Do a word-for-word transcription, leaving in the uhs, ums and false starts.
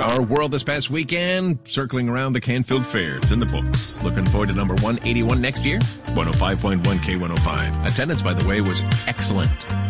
Our world this past weekend, circling around the Canfield Fair. It's in the books. Looking forward to number one eighty-one next year. one oh five point one K one oh five. Attendance, by the way, was excellent.